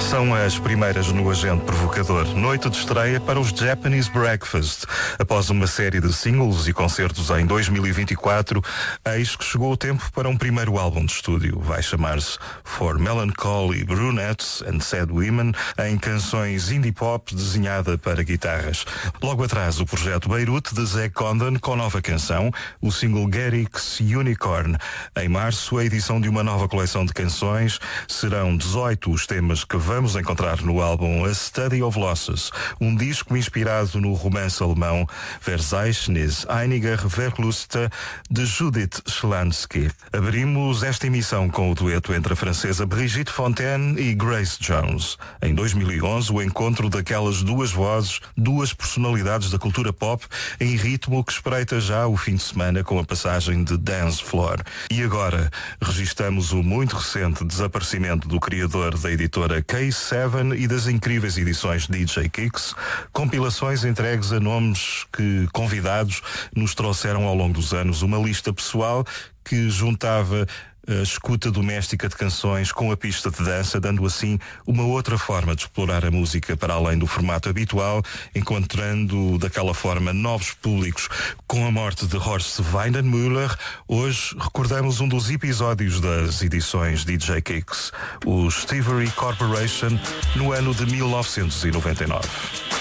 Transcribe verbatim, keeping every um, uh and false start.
São as primeiras no Agente Provocador. Noite de estreia para os Japanese Breakfast. Após uma série de singles e concertos em dois mil e vinte e quatro, eis que chegou o tempo para um primeiro álbum de estúdio. Vai chamar-se For Melancholy Brunettes and Sad Women, em canções indie pop desenhada para guitarras. Logo atrás, o projeto Beirute de Zack Condon com nova canção, o single Garrix Unicorn. Em março, a edição de uma nova coleção de canções. Serão dezoito os temas que vamos encontrar no álbum A Study of Losses, um disco inspirado no romance alemão Verzeichnis einiger Verluste de Judith Schlansky. Abrimos esta emissão com o dueto entre a francesa Brigitte Fontaine e Grace Jones. Em dois mil e onze, o encontro daquelas duas vozes, duas personalidades da cultura pop, em ritmo que espreita já o fim de semana com a passagem de Dance Floor. E agora, registamos o muito recente desaparecimento do criador da editora K sete e das incríveis edições D J Kicks, compilações entregues a nomes que, convidados, nos trouxeram ao longo dos anos uma lista pessoal que juntava a escuta doméstica de canções com a pista de dança, dando assim uma outra forma de explorar a música para além do formato habitual, encontrando daquela forma novos públicos. Com a morte de Horst Weidenmüller, hoje recordamos um dos episódios das edições D J Kicks, o Stivery Corporation, no ano de mil novecentos e noventa e nove.